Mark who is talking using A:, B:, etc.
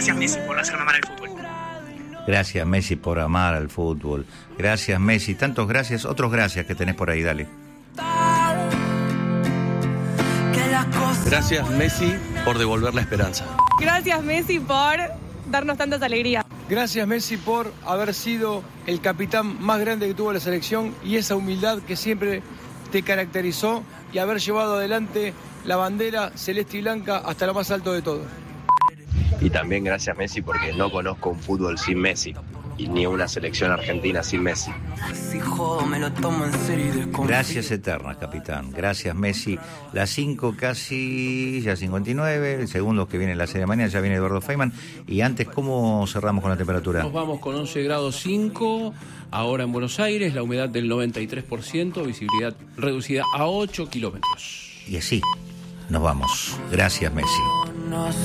A: Gracias Messi por hacerme amar el fútbol.
B: Gracias Messi por amar al fútbol. Gracias Messi, tantos gracias, otros gracias que tenés por ahí, dale.
C: Gracias Messi por devolver la esperanza.
D: Gracias Messi por darnos tantas alegrías.
E: Gracias Messi por haber sido el capitán más grande que tuvo la selección y esa humildad que siempre te caracterizó y haber llevado adelante la bandera celeste y blanca hasta lo más alto de todo.
F: Y también gracias Messi porque no conozco un fútbol sin Messi y ni una selección argentina sin Messi.
B: Gracias eternas, capitán. Gracias Messi. Las 5 casi, ya 59, el segundo que viene en la serie de mañana, ya viene Eduardo Feynman. Y antes, ¿cómo cerramos con la temperatura?
G: Nos vamos con 11 grados 5, ahora en Buenos Aires, la humedad del 93%, visibilidad reducida a 8 kilómetros.
B: Y así, nos vamos. Gracias Messi.